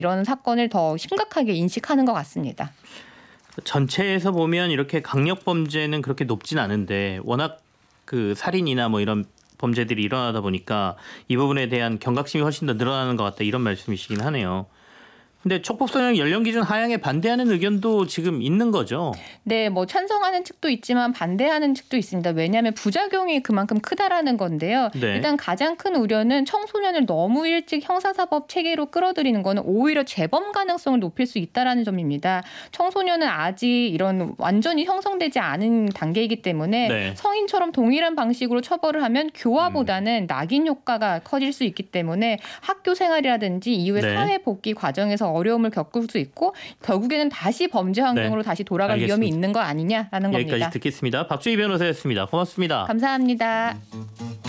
이런 사건을 더 심각하게 인식하는 것 같습니다. 전체에서 보면 이렇게 강력 범죄는 그렇게 높진 않은데 워낙 그 살인이나 뭐 이런 범죄들이 일어나다 보니까 이 부분에 대한 경각심이 훨씬 더 늘어나는 것 같다 이런 말씀이시긴 하네요. 근데 촉법소년 연령 기준 하향에 반대하는 의견도 지금 있는 거죠. 네, 뭐 찬성하는 측도 있지만 반대하는 측도 있습니다. 왜냐하면 부작용이 그만큼 크다라는 건데요. 네. 일단 가장 큰 우려는 청소년을 너무 일찍 형사사법 체계로 끌어들이는 거는 오히려 재범 가능성을 높일 수 있다라는 점입니다. 청소년은 아직 이런 완전히 형성되지 않은 단계이기 때문에 네. 성인처럼 동일한 방식으로 처벌을 하면 교화보다는 낙인 효과가 커질 수 있기 때문에 학교 생활이라든지 이후에 네. 사회 복귀 과정에서 어려움을 겪을 수 있고 결국에는 다시 범죄 환경으로 네. 다시 돌아갈 알겠습니다. 위험이 있는 거 아니냐라는 여기까지 겁니다. 듣겠습니다. 박주희 변호사였습니다. 고맙습니다. 감사합니다.